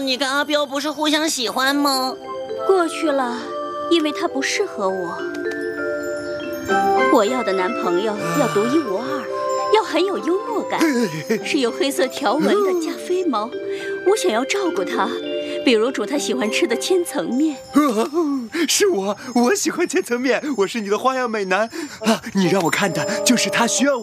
你跟阿彪不是互相喜欢吗？ 过去了，因为他不适合我。我要的男朋友要独一无二，要很有幽默感，是有黑色条纹的加菲猫。我想要照顾他，比如煮他喜欢吃的千层面。 是我喜欢千层面，我是你的花样美男啊！你让我看的就是他需要我。